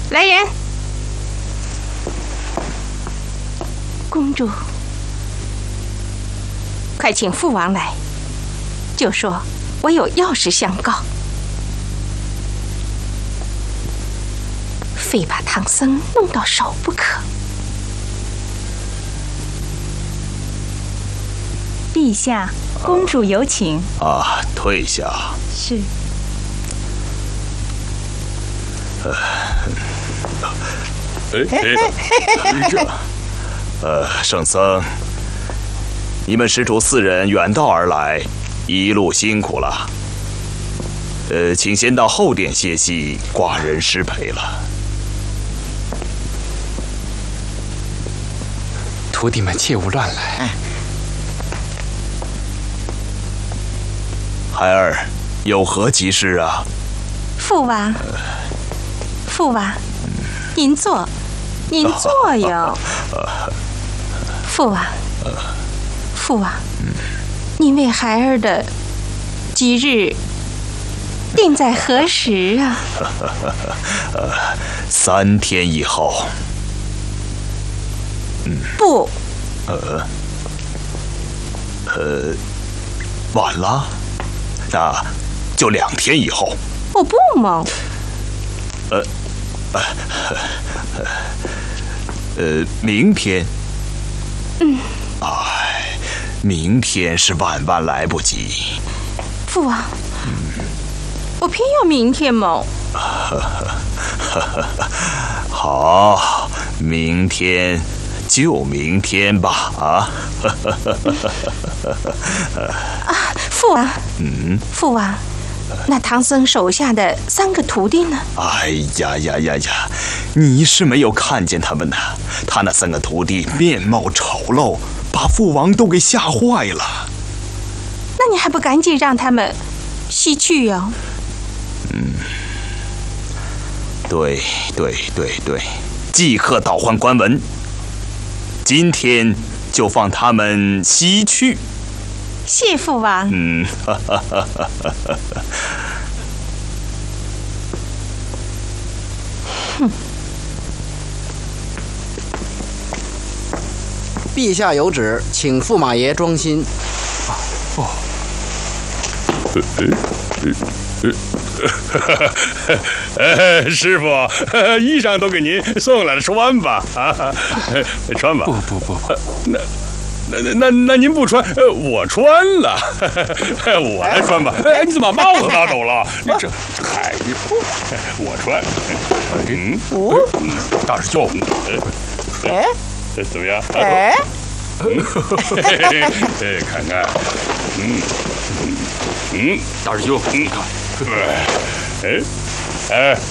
来人！公主，快请父王来，就说我有要事相告，非把唐僧弄到手不可。 陛下，公主有请。 退下。 是。 圣僧，你们施主4人远道而来，一路辛苦了。请先到后殿歇息，寡人失陪了。 徒弟们切勿乱来。 孩儿，有何急事啊？ 父王，父王，您坐，您坐哟。父王，父王，您为孩儿的吉日定在何时啊 ？3天以后。 不。 晚了，那就2天以后。 我不嘛。 明天。明天是万万来不及。 父王，我偏要明天嘛。 好，明天就明天吧。 父王。父王，那唐僧手下的3个徒弟呢？ 哎呀，你是没有看见他们呢。他那3个徒弟面貌丑陋，把父王都给吓坏了。 那你还不赶紧让他们西去哟？ 对，即刻倒换官文，今天就放他们西去。 谢父王。 陛下有旨，请驸马爷装新。 师傅，衣裳都给您送来了，穿吧。穿吧。 不。 那您不穿，我穿了。我来穿吧。你怎么把帽子拿走了？嗨，我穿。大师兄。怎么样？看看。大师兄，你看。